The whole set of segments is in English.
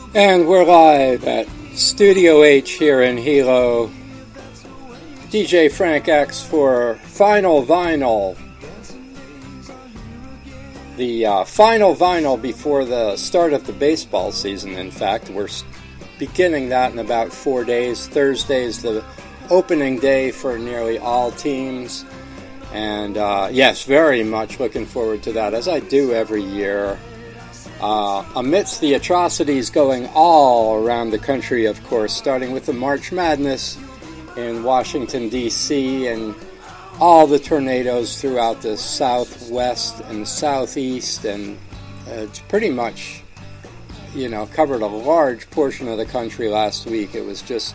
And we're live at Studio H here in Hilo. DJ Frank X for Final Vinyl. The final vinyl before the start of the baseball season, in fact. We're beginning that in about 4 days. Thursday is the opening day for nearly all teams. And yes, very much looking forward to that, as I do every year. Amidst the atrocities going all around the country, of course, starting with the March Madness in Washington, D.C., and all the tornadoes throughout the southwest and southeast, and it's pretty much, covered a large portion of the country last week. It was just,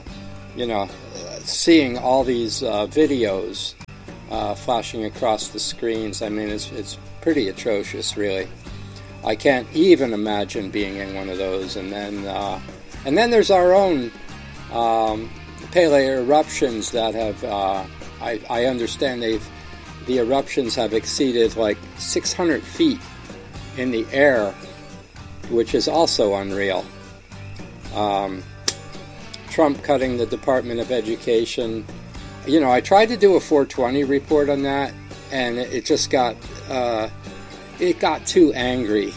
seeing all these videos flashing across the screens. I mean, it's pretty atrocious, really. I can't even imagine being in one of those. And then there's our own Pele eruptions that have, I understand the eruptions have exceeded like 600 feet in the air, which is also unreal. Trump cutting the Department of Education. I tried to do a 420 report on that, and it just got... it got too angry.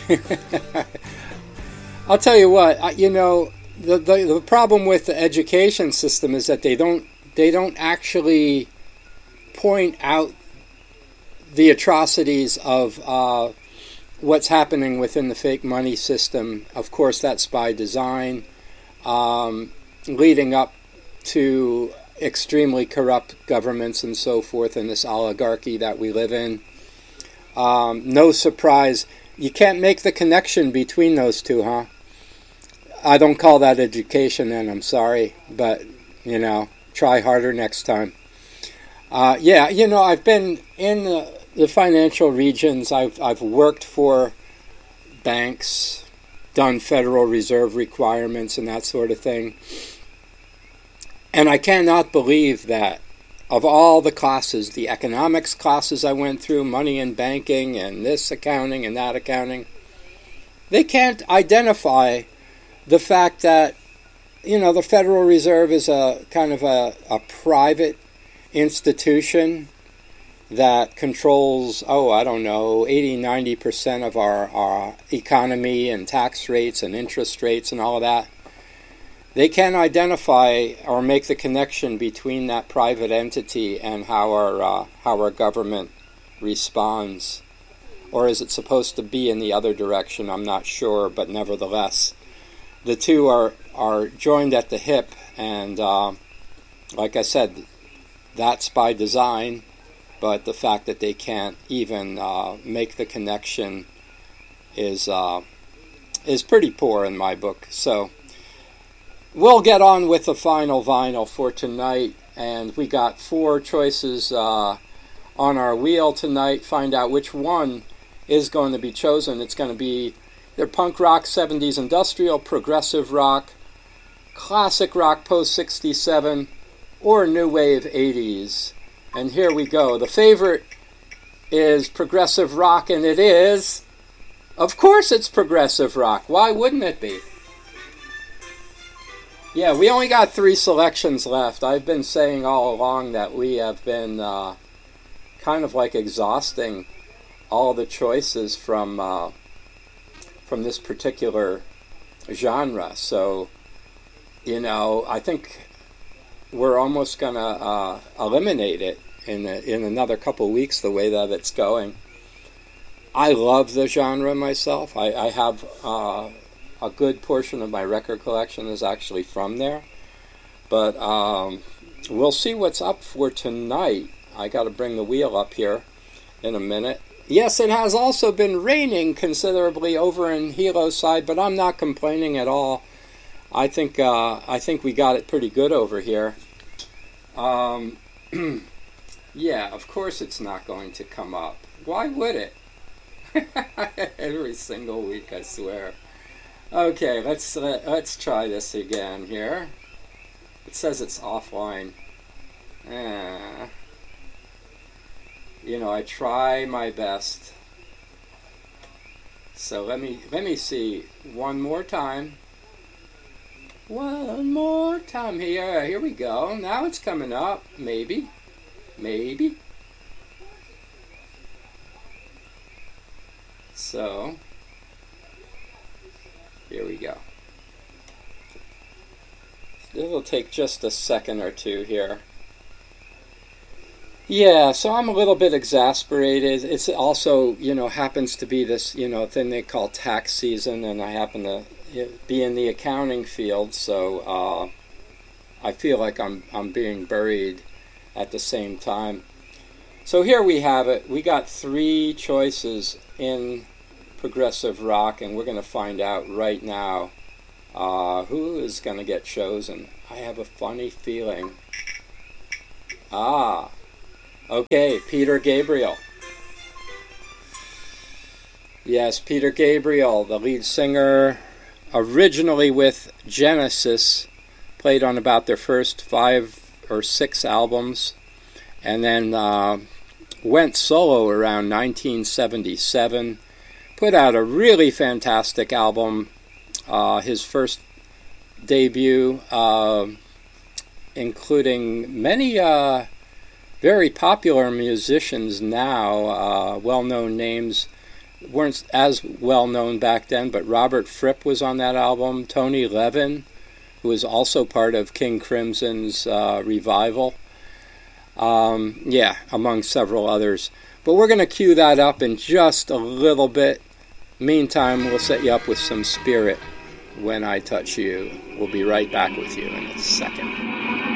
I'll tell you what, the problem with the education system is that they don't actually point out the atrocities of what's happening within the fake money system. Of course, that's by design, leading up to extremely corrupt governments and so forth, and this oligarchy that we live in. No surprise. You can't make the connection between those two, huh? I don't call that education then, I'm sorry. But, try harder next time. I've been in the financial regions. I've worked for banks, done Federal Reserve requirements and that sort of thing. And I cannot believe that of all the classes, the economics classes I went through, money and banking, and this accounting and that accounting, they can't identify the fact that, the Federal Reserve is a kind of a private institution that controls, 80-90% of our economy and tax rates and interest rates and all of that. They can't identify or make the connection between that private entity and how our government responds. Or is it supposed to be in the other direction? I'm not sure, but nevertheless, the two are joined at the hip, and like I said, that's by design, but the fact that they can't even make the connection is pretty poor in my book. So we'll get on with the final vinyl for tonight, and we got 4 choices on our wheel tonight. Find out which one is going to be chosen. It's going to be either punk rock, 70s industrial, progressive rock, classic rock post-67, or new wave 80s. And here we go. The favorite is progressive rock, and it is, of course it's progressive rock. Why wouldn't it be? Yeah, we only got 3 selections left. I've been saying all along that we have been kind of like exhausting all the choices from this particular genre. So, I think we're almost going to eliminate it in another couple weeks, the way that it's going. I love the genre myself. I have... a good portion of my record collection is actually from there. But we'll see what's up for tonight. I got to bring the wheel up here in a minute. Yes, it has also been raining considerably over in Hilo's side, but I'm not complaining at all. I think we got it pretty good over here. Yeah, of course it's not going to come up. Why would it? Every single week, I swear. Okay, let's try this again here. It says it's offline. I try my best. So let me see one more time. One more time here. Here we go. Now it's coming up. Maybe. Maybe. So, here we go. It'll take just a second or two here. Yeah, so I'm a little bit exasperated. It's also, happens to be this, thing they call tax season, and I happen to be in the accounting field, so I feel like I'm being buried at the same time. So here we have it. We got 3 choices in progressive rock, and we're going to find out right now who is going to get chosen. I have a funny feeling. Okay, Peter Gabriel. Yes, Peter Gabriel, the lead singer, originally with Genesis, played on about their first 5 or 6 albums, and then went solo around 1977, put out a really fantastic album, his first debut, including many very popular musicians now, well-known names, weren't as well-known back then, but Robert Fripp was on that album, Tony Levin, who was also part of King Crimson's revival, among several others. But we're going to cue that up in just a little bit. Meantime, we'll set you up with some Spirit, When I Touch You. We'll be right back with you in a second.